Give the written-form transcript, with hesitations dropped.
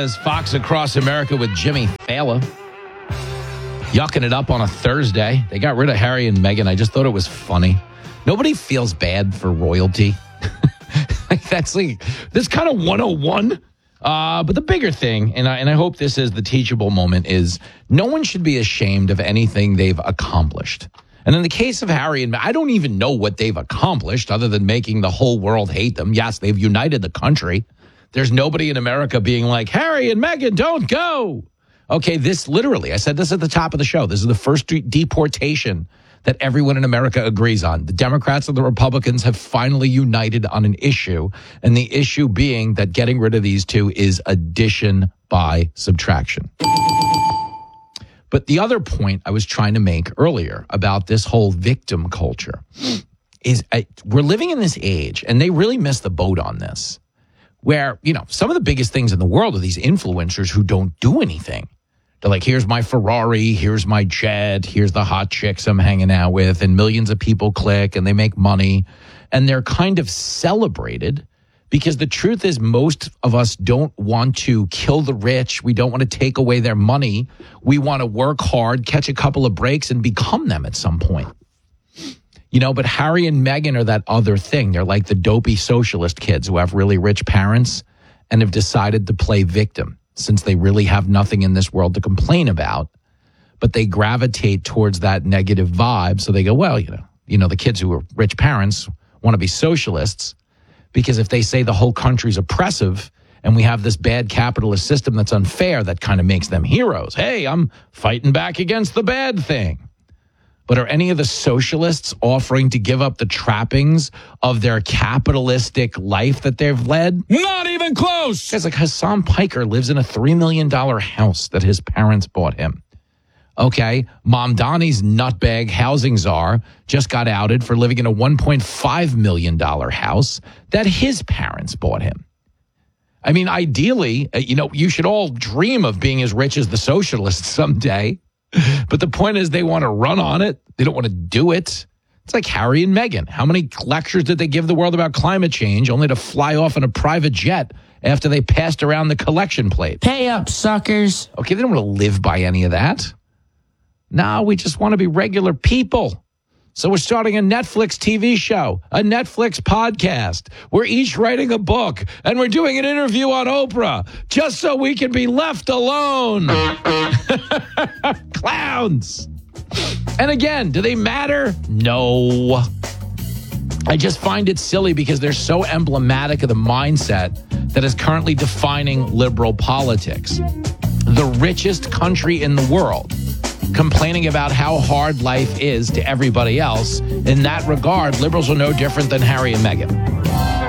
is Fox Across America with Jimmy Fallon. Yucking it up on a Thursday. They got rid of Harry and Meghan. I just thought it was funny. Nobody feels bad for royalty. That's kind of 101. But the bigger thing, and I hope this is the teachable moment, is no one should be ashamed of anything they've accomplished. And in the case of Harry and Meghan, I don't even know what they've accomplished other than making the whole world hate them. Yes, they've united the country. There's nobody in America being like, Harry and Meghan, don't go. Okay, this literally, I said this at the top of the show. This is the first deportation that everyone in America agrees on. The Democrats and the Republicans have finally united on an issue, and the issue being that getting rid of these two is addition by subtraction. But the other point I was trying to make earlier about this whole victim culture is we're living in this age, and they really missed the boat on this, where, some of the biggest things in the world are these influencers who don't do anything. They're like, here's my Ferrari, here's my jet, here's the hot chicks I'm hanging out with, and millions of people click and they make money. And they're kind of celebrated because the truth is most of us don't want to kill the rich. We don't want to take away their money. We want to work hard, catch a couple of breaks, and become them at some point. But Harry and Meghan are that other thing. They're like the dopey socialist kids who have really rich parents and have decided to play victim, since they really have nothing in this world to complain about, but they gravitate towards that negative vibe. So they go, well, the kids who are rich parents want to be socialists, because if they say the whole country's oppressive and we have this bad capitalist system that's unfair, that kind of makes them heroes. Hey, I'm fighting back against the bad thing. But are any of the socialists offering to give up the trappings of their capitalistic life that they've led? Not even close. It's like Hassan Piker lives in a $3 million house that his parents bought him. Okay, Mamdani's nutbag housing czar just got outed for living in a $1.5 million house that his parents bought him. I mean, ideally, you should all dream of being as rich as the socialists someday. But the point is they want to run on it. They don't want to do it. It's like Harry and Meghan. How many lectures did they give the world about climate change only to fly off in a private jet after they passed around the collection plate? Pay up, suckers. Okay, they don't want to live by any of that. No, we just want to be regular people. So we're starting a Netflix TV show, a Netflix podcast. We're each writing a book, and we're doing an interview on Oprah just so we can be left alone. Clowns. And again, do they matter? No. I just find it silly because they're so emblematic of the mindset that is currently defining liberal politics. The richest country in the world, complaining about how hard life is to everybody else. In that regard, liberals are no different than Harry and Meghan.